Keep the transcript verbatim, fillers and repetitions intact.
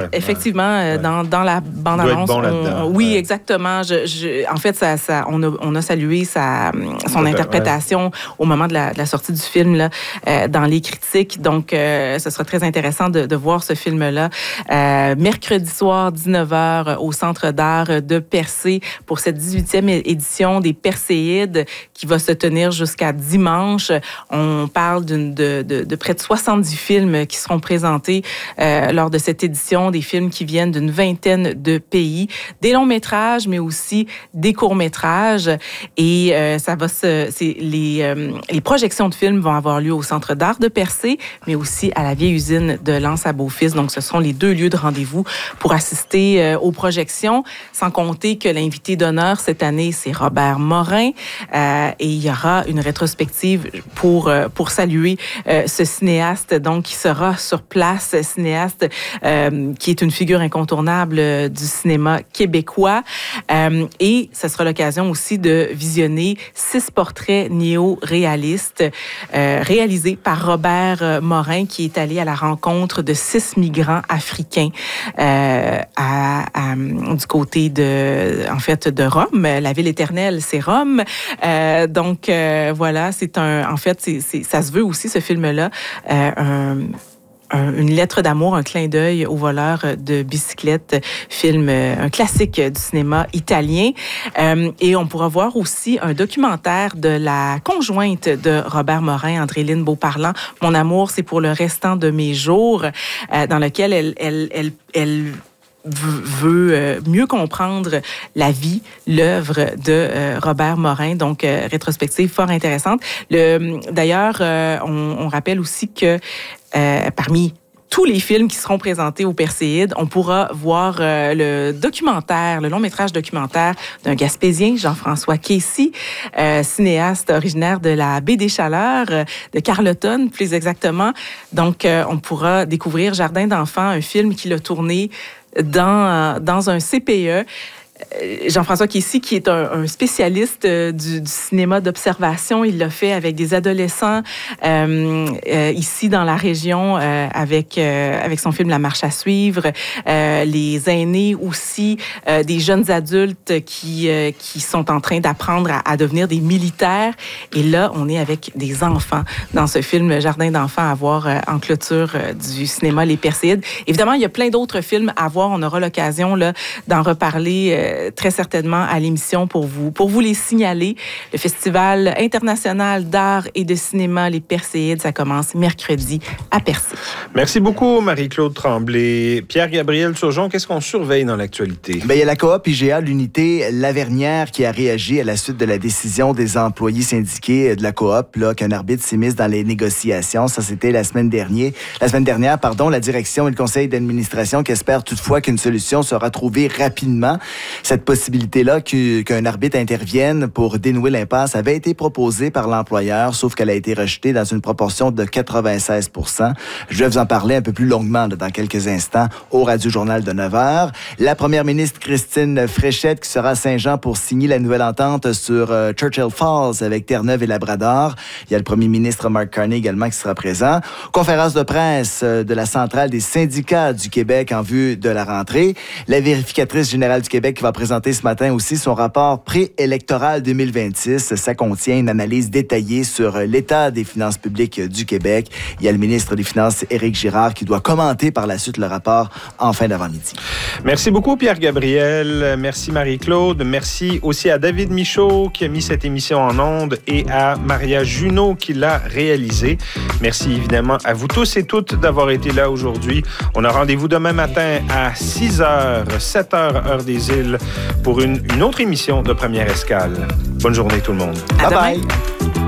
effectivement, ouais. dans, dans la bande-annonce. Bon on, oui, ouais. exactement. Je, je, en fait, ça, ça, on, a, on a salué sa, son ouais, interprétation ouais. au moment de la, de la sortie du film là, euh, dans les critiques. Donc, euh, ce sera très intéressant de, de voir ce film-là. Euh, mercredi soir, dix-neuf heures, au Centre d'art de Percé pour cette dix-huitième édition des Perséides qui va se tenir jusqu'à dimanche. On parle d'une, de, de, de près de soixante-dix films qui seront présentés euh, lors de cette édition, des films qui viennent d'une vingtaine de pays, des longs métrages, mais aussi des courts métrages. Et euh, ça va se, c'est les, euh, les projections de films vont avoir lieu au Centre d'art de Percé, mais aussi à la vieille usine de Lens à Beaufils. Donc, ce seront les deux lieux de rendez-vous pour assister euh, aux projections. Sans compter que l'invité d'honneur cette année, c'est Robert Morin, euh, et il y aura une rétrospective pour euh, pour saluer euh, ce cinéaste, donc qui sera sur place, cinéaste euh, qui est une figure incontournable euh, du cinéma québécois. Euh, et ce sera l'occasion aussi de visionner six portraits néo-réalistes euh, réalisés par Robert Morin, qui est allé à la rencontre de six migrants africains euh, à, à, du côté de, en fait, de Rome. La ville éternelle, c'est Rome. Euh, donc euh, voilà, c'est un, en fait, c'est, c'est, ça se veut aussi ce film-là, euh, un Un, une lettre d'amour, un clin d'œil aux voleurs de bicyclettes, film, un classique du cinéma italien. Euh, et on pourra voir aussi un documentaire de la conjointe de Robert Morin, André-Lyne Beauparlant, Mon amour, c'est pour le restant de mes jours, euh, dans lequel elle, elle, elle, elle veut mieux comprendre la vie, l'œuvre de Robert Morin. Donc, rétrospective fort intéressante. Le, d'ailleurs, on, on rappelle aussi que euh, parmi tous les films qui seront présentés au Perséides, on pourra voir euh, le documentaire, le long-métrage documentaire d'un Gaspésien, Jean-François Casey, euh, cinéaste originaire de la baie des Chaleurs, euh, de Carleton, plus exactement. Donc, euh, on pourra découvrir Jardin d'enfants, un film qu'il a tourné dans, dans un C P E. Jean-François Casey, qui est un, un spécialiste du, du cinéma d'observation, il l'a fait avec des adolescents euh, euh, ici dans la région euh, avec euh, avec son film La marche à suivre, euh, les aînés aussi, euh, des jeunes adultes qui euh, qui sont en train d'apprendre à, à devenir des militaires. Et là, on est avec des enfants dans ce film Jardin d'enfants à voir euh, en clôture euh, du cinéma Les Perséides. Évidemment, il y a plein d'autres films à voir. On aura l'occasion là d'en reparler. Euh, très certainement à l'émission pour vous, pour vous les signaler. Le Festival international d'art et de cinéma Les Perséides, ça commence mercredi à Percé. Merci beaucoup, Marie-Claude Tremblay. Pierre-Gabriel Turgeon, qu'est-ce qu'on surveille dans l'actualité? Bien, il y a la coop I G A, l'unité Lavernière, qui a réagi à la suite de la décision des employés syndiqués de la coop, là, qu'un arbitre s'immisce dans les négociations. Ça, c'était la semaine dernière. La semaine dernière, pardon, la direction et le conseil d'administration qui espèrent toutefois qu'une solution sera trouvée rapidement. Cette possibilité-là qu'un arbitre intervienne pour dénouer l'impasse avait été proposée par l'employeur, sauf qu'elle a été rejetée dans une proportion de quatre-vingt-seize pour cent. Je vais vous en parler un peu plus longuement là, dans quelques instants au Radio-Journal de neuf heures. La première ministre Christine Fréchette qui sera à Saint-Jean pour signer la nouvelle entente sur euh, Churchill Falls avec Terre-Neuve et Labrador. Il y a le premier ministre Mark Carney également qui sera présent. Conférence de presse euh, de la centrale des syndicats du Québec en vue de la rentrée. La vérificatrice générale du Québec qui va présenter ce matin aussi son rapport préélectoral deux mille vingt-six. Ça contient une analyse détaillée sur l'état des finances publiques du Québec. Il y a le ministre des Finances, Éric Girard, qui doit commenter par la suite le rapport en fin d'avant-midi. Merci beaucoup, Pierre-Gabriel. Merci, Marie-Claude. Merci aussi à David Michaud qui a mis cette émission en ondes et à Maria Junot qui l'a réalisée. Merci évidemment à vous tous et toutes d'avoir été là aujourd'hui. On a rendez-vous demain matin à six heures, sept heures, heure des îles, pour une, une autre émission de Première Escale. Bonne journée tout le monde. À bye demain. bye.